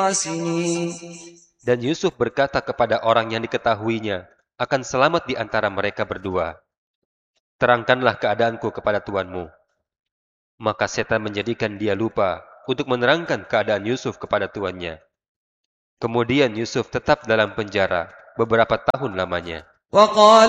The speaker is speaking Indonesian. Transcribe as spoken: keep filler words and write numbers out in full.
Dan Yusuf berkata kepada orang yang diketahuinya akan selamat di antara mereka berdua, "Terangkanlah keadaanku kepada tuanmu." Maka setan menjadikan dia lupa untuk menerangkan keadaan Yusuf kepada tuannya. Kemudian Yusuf tetap dalam penjara beberapa tahun lamanya.